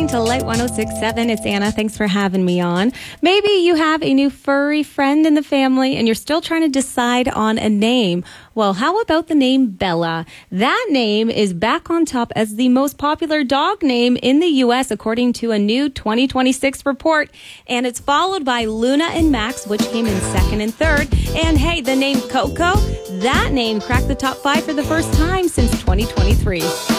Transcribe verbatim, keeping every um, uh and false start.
to Light one oh six point seven. It's Anna. Thanks for having me on. Maybe you have a new furry friend in the family and you're still trying to decide on a name. Well, how about the name Bella? That name is back on top as the most popular dog name in the U S according to a new twenty twenty-six report. And it's followed by Luna and Max, which came in second and third. And hey, the name Coco, that name cracked the top five for the first time since twenty twenty-three.